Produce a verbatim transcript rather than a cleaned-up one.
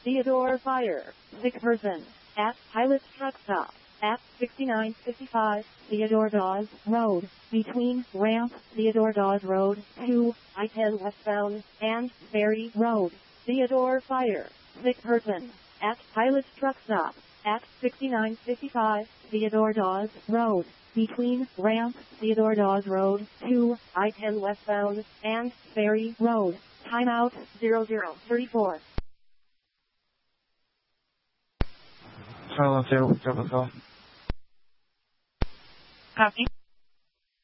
Theodore Fire, Vic Person, at Pilot Truck Stop, at sixty-nine fifty-five, Theodore Dawes Road, between ramp, Theodore Dawes Road, to I ten westbound, and Ferry Road. Theodore Fire, Vic Person, at Pilot Truck Stop, at sixty-nine fifty-five, Theodore Dawes Road, between ramp, Theodore Dawes Road, to I ten westbound, and Ferry Road. Timeout, zero zero thirty-four. Hello, Phil. Copy.